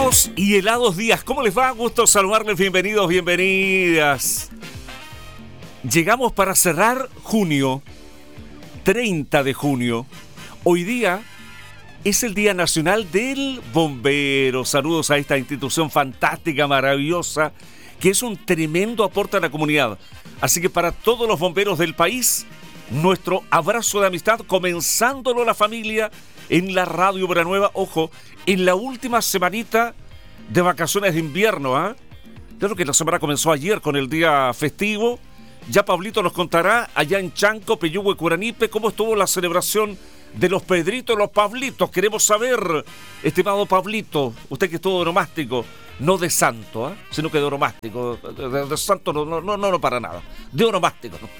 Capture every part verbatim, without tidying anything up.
Frescos y helados días. ¿Cómo les va? Gusto saludarles. Bienvenidos, bienvenidas. Llegamos para cerrar junio, treinta de junio. Hoy día es el Día Nacional del Bombero. Saludos a esta institución fantástica, maravillosa, que es un tremendo aporte a la comunidad. Así que para todos los bomberos del país, nuestro abrazo de amistad, comenzándolo la familia en la Radio Buenanueva. Ojo, en la última semanita de vacaciones de invierno, ¿ah? ¿eh? Claro que la semana comenzó ayer con el día festivo. Ya Pablito nos contará allá en Chanco, Peyúgue, Curanipe, cómo estuvo la celebración de los Pedritos, los Pablitos. Queremos saber, estimado Pablito, usted que es todo oromástico, no de santo, ¿eh? sino que de oromástico. De, de, de santo no, no, no, no para nada. De oromástico. ¿No?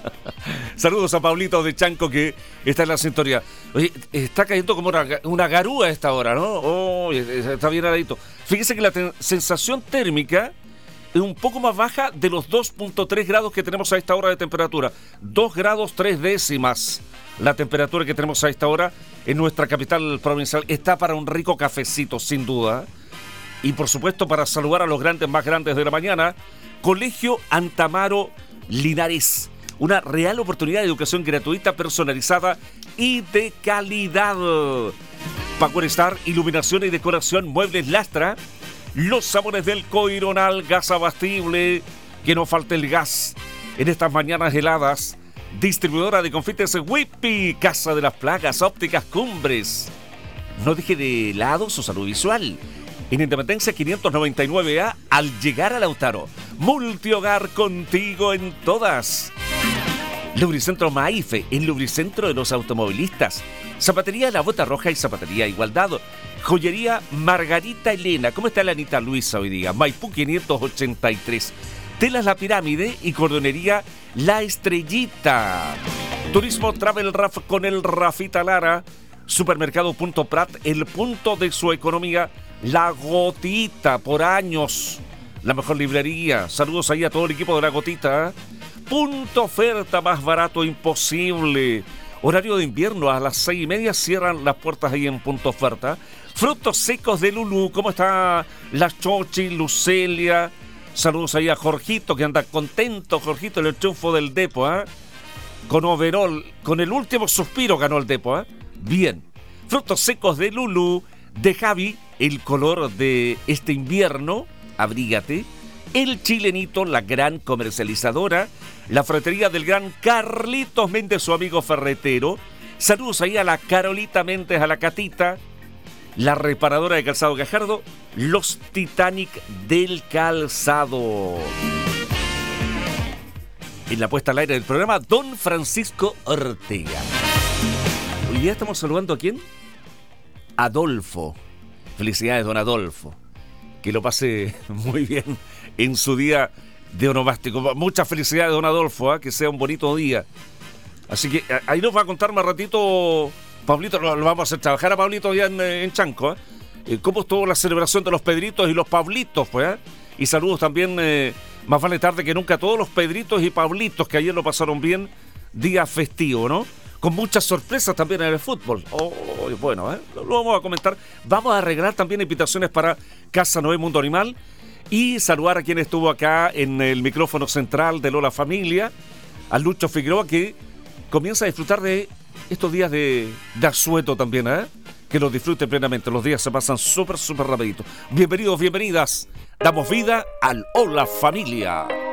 Saludos a Pablito de Chanco que está en la sintonía. Oye, está cayendo como una, una garúa a esta hora, ¿no? Oh, está bien heladito. Fíjese que la ten- sensación térmica es un poco más baja de los dos punto tres grados que tenemos a esta hora de temperatura. dos grados tres décimas. La temperatura que tenemos a esta hora en nuestra capital provincial. Está para un rico cafecito, sin duda. Y por supuesto para saludar a los grandes más grandes de la mañana, Colegio Antamaro Linares. Una real oportunidad de educación gratuita, personalizada y de calidad. Power Star, iluminación y decoración, muebles Lastra, los sabores del Coironal, gas abastible, que no falte el gas en estas mañanas heladas. Distribuidora de confites Whippy, Casa de las Plagas, Ópticas Cumbres. No deje de lado su salud visual. En Independencia quinientos noventa y nueve A, al llegar a Lautaro. Multihogar, contigo en todas. Lubricentro Maife, el lubricentro de los automovilistas. Zapatería La Bota Roja y Zapatería Igualdad. Joyería Margarita Elena. ¿Cómo está la Anita Luisa hoy día? Maipú quinientos ochenta y tres. Telas La Pirámide y cordonería La Estrellita. Turismo Travel Raf con el Rafita Lara. Supermercado Punto Prat, el punto de su economía. La Gotita, por años la mejor librería. Saludos ahí a todo el equipo de La Gotita. Punto Oferta, más barato imposible. Horario de invierno, a las seis y media cierran las puertas ahí en Punto Oferta. Frutos secos de Lulú. ¿Cómo está la Chochi, Lucelia? Saludos ahí a Jorgito, que anda contento. Jorgito, el triunfo del Depo, ¿eh? Con overall, con el último suspiro ganó el Depo, ¿eh? Bien. Frutos secos de Lulú, de Javi, el color de este invierno, abrígate. El Chilenito, la gran comercializadora. La ferretería del gran Carlitos Méndez, su amigo ferretero. Saludos ahí a la Carolita Méndez, a la Catita. La reparadora de calzado Gajardo. Los Titanic del calzado. En la puesta al aire del programa, don Francisco Ortega. Hoy día estamos saludando ¿a quién? Adolfo. Felicidades, don Adolfo. Que lo pase muy bien en su día de onomástico. Muchas felicidades, don Adolfo, ¿eh? Que sea un bonito día. Así que ahí nos va a contar más ratito Pablito. Lo, lo vamos a hacer trabajar a Pablito ya en, en Chanco, ¿eh? Eh, cómo estuvo la celebración de los Pedritos y los Pablitos, pues, ¿eh? Y saludos también, eh, más vale tarde que nunca, a todos los Pedritos y Pablitos que ayer lo pasaron bien, día festivo, ¿no? Con muchas sorpresas también en el fútbol. Oh, bueno, ¿eh? Lo, lo vamos a comentar. Vamos a arreglar también invitaciones para Casa Noé Mundo Animal. Y saludar a quien estuvo acá en el micrófono central de Lola Familia, a Lucho Figueroa, que comienza a disfrutar de estos días de, de asueto también, ¿eh? Que los disfrute plenamente. Los días se pasan súper, súper rapidito. Bienvenidos, bienvenidas. Damos vida al Hola Familia.